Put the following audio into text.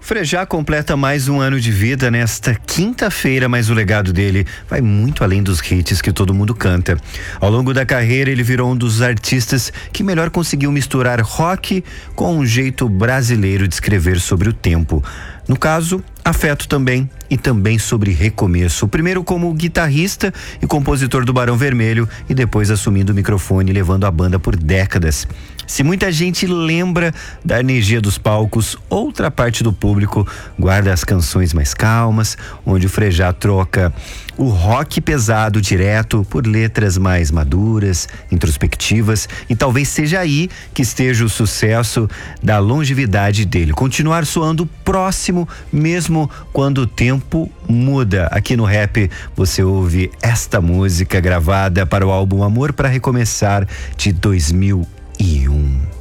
Frejá completa mais um ano de vida nesta quinta-feira, mas o legado dele vai muito além dos hits que todo mundo canta. Ao longo da carreira, ele virou um dos artistas que melhor conseguiu misturar rock com um jeito brasileiro de escrever sobre o tempo. No caso, afeto também e também sobre recomeço. Primeiro como guitarrista e compositor do Barão Vermelho e depois assumindo o microfone e levando a banda por décadas. Se muita gente lembra da energia dos palcos, outra parte do público guarda as canções mais calmas, onde o Frejá troca o rock pesado direto por letras mais maduras, introspectivas, e talvez seja aí que esteja o sucesso da longevidade dele. Continuar soando próximo mesmo quando o tempo muda. Aqui no Rap você ouve esta música gravada para o álbum Amor para Recomeçar de 2001.